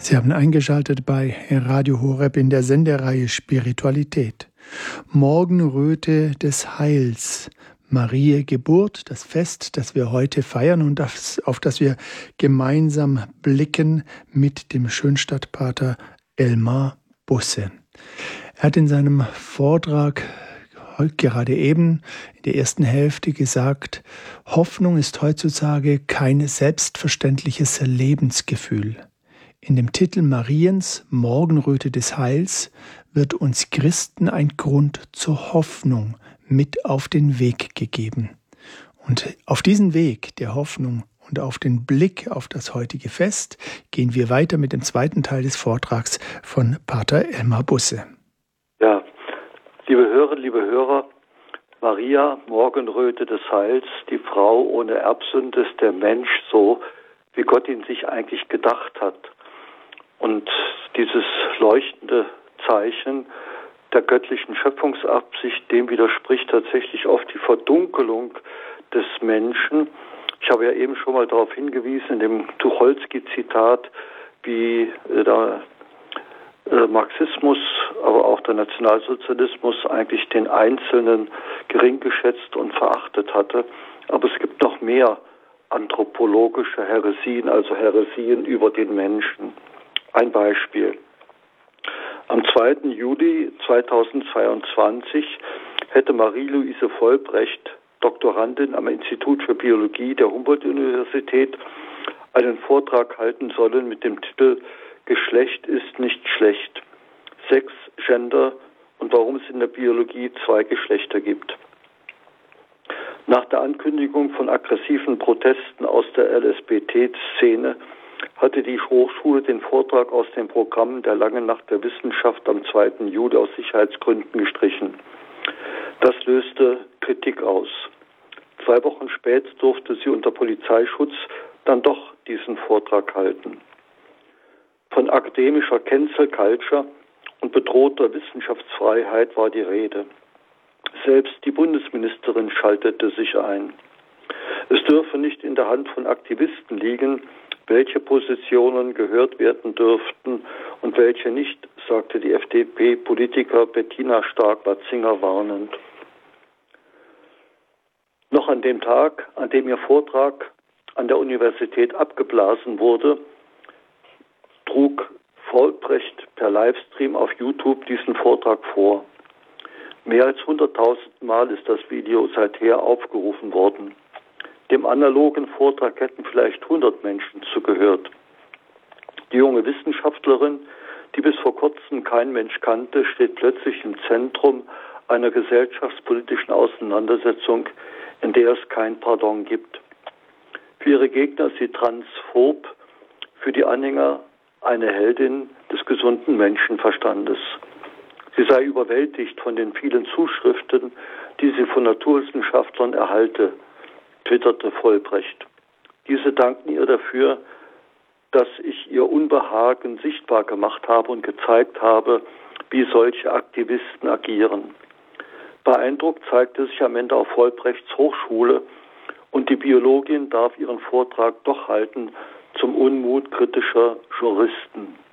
Sie haben eingeschaltet bei Radio Horeb in der Sendereihe Spiritualität. Morgenröte des Heils. Mariä Geburt, das Fest, das wir heute feiern und auf das wir gemeinsam blicken mit dem Schönstadtpater Elmar Busse. Er hat in seinem Vortrag gerade eben in der ersten Hälfte gesagt, Hoffnung ist heutzutage kein selbstverständliches Lebensgefühl. In dem Titel Mariens Morgenröte des Heils wird uns Christen ein Grund zur Hoffnung mit auf den Weg gegeben. Und auf diesen Weg der Hoffnung und auf den Blick auf das heutige Fest gehen wir weiter mit dem zweiten Teil des Vortrags von Pater Elmar Busse. Ja, liebe Hörerinnen, liebe Hörer, Maria, Morgenröte des Heils, die Frau ohne Erbsünde, ist der Mensch so, wie Gott ihn sich eigentlich gedacht hat. Und dieses leuchtende Zeichen der göttlichen Schöpfungsabsicht, dem widerspricht tatsächlich oft die Verdunkelung des Menschen. Ich habe ja eben schon mal darauf hingewiesen, in dem Tucholsky-Zitat, wie der Marxismus, aber auch der Nationalsozialismus eigentlich den Einzelnen gering geschätzt und verachtet hatte. Aber es gibt noch mehr anthropologische Häresien, also Häresien über den Menschen. Ein Beispiel. Am 2. Juli 2022 hätte Marie-Louise Vollbrecht, Doktorandin am Institut für Biologie der Humboldt-Universität, einen Vortrag halten sollen mit dem Titel Geschlecht ist nicht schlecht. Sex, Gender und warum es in der Biologie 2 Geschlechter gibt. Nach der Ankündigung von aggressiven Protesten aus der LSBT-Szene hatte die Hochschule den Vortrag aus dem Programm der Langen Nacht der Wissenschaft am 2. Juli aus Sicherheitsgründen gestrichen. Das löste Kritik aus. 2 Wochen später durfte sie unter Polizeischutz dann doch diesen Vortrag halten. Von akademischer Cancel Culture und bedrohter Wissenschaftsfreiheit war die Rede. Selbst die Bundesministerin schaltete sich ein. Es dürfe nicht in der Hand von Aktivisten liegen, welche Positionen gehört werden dürften und welche nicht, sagte die FDP-Politiker Bettina Stark-Watzinger warnend. Noch an dem Tag, an dem ihr Vortrag an der Universität abgeblasen wurde, trug Vollbrecht per Livestream auf YouTube diesen Vortrag vor. Mehr als 100.000 Mal ist das Video seither aufgerufen worden. Dem analogen Vortrag hätten vielleicht 100 Menschen zugehört. Die junge Wissenschaftlerin, die bis vor kurzem kein Mensch kannte, steht plötzlich im Zentrum einer gesellschaftspolitischen Auseinandersetzung, in der es kein Pardon gibt. Für ihre Gegner ist sie transphob, für die Anhänger eine Heldin des gesunden Menschenverstandes. Sie sei überwältigt von den vielen Zuschriften, die sie von Naturwissenschaftlern erhalte, twitterte Vollbrecht. Diese danken ihr dafür, dass ich ihr Unbehagen sichtbar gemacht habe und gezeigt habe, wie solche Aktivisten agieren. Beeindruckt zeigte sich am Ende auch Vollbrechts Hochschule und die Biologin darf ihren Vortrag doch halten zum Unmut kritischer Juristen.